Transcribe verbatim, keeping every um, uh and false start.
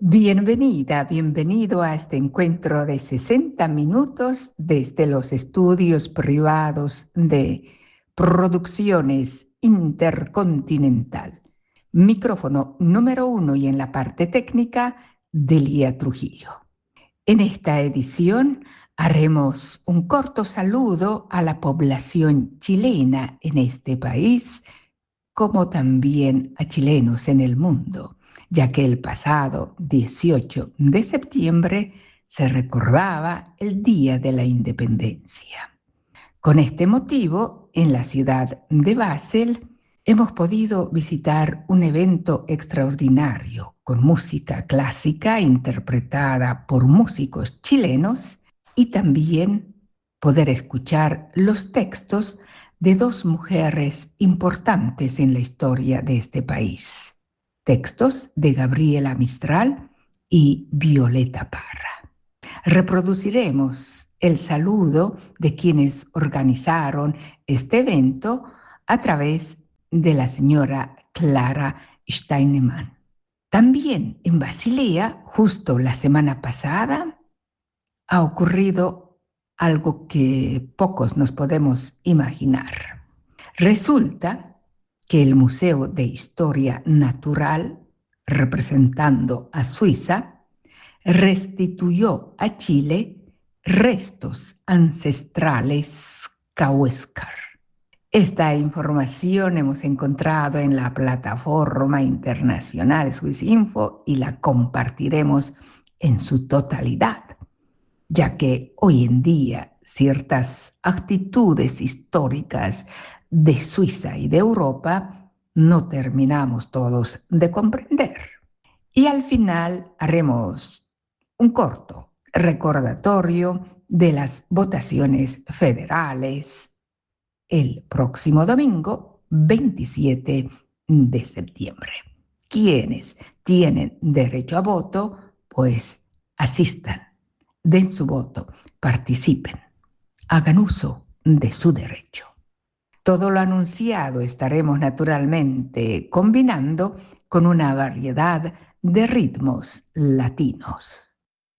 Bienvenida, bienvenido a este encuentro de sesenta minutos desde los estudios privados de Producciones Intercontinental. Micrófono número uno y en la parte técnica, Delia Trujillo. En esta edición haremos un corto saludo a la población chilena en este país, como también a chilenos en el mundo, ya que el pasado dieciocho de septiembre se recordaba el Día de la Independencia. Con este motivo, en la ciudad de Basel, hemos podido visitar un evento extraordinario con música clásica interpretada por músicos chilenos y también poder escuchar los textos de dos mujeres importantes en la historia de este país. Textos de Gabriela Mistral y Violeta Parra. Reproduciremos el saludo de quienes organizaron este evento a través de la señora Clara Steinemann. También en Basilea, justo la semana pasada, ha ocurrido algo que pocos nos podemos imaginar. Resulta que el Museo de Historia Natural, representando a Suiza, restituyó a Chile restos ancestrales Cahuéscar. Esta información hemos encontrado en la plataforma internacional Swissinfo y la compartiremos en su totalidad, ya que hoy en día ciertas actitudes históricas de Suiza y de Europa no terminamos todos de comprender. Y al final haremos un corto recordatorio de las votaciones federales el próximo domingo veintisiete de septiembre. Quienes tienen derecho a voto, pues asistan, den su voto, participen, hagan uso de su derecho. Todo lo anunciado estaremos naturalmente combinando con una variedad de ritmos latinos.